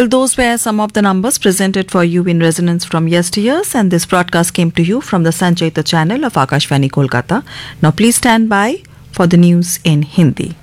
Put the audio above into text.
Well, those were some of the numbers presented for you in resonance from yesteryears, and this broadcast came to you from the Sanchayita channel of Akashvani Kolkata. Now please stand by for the news in Hindi.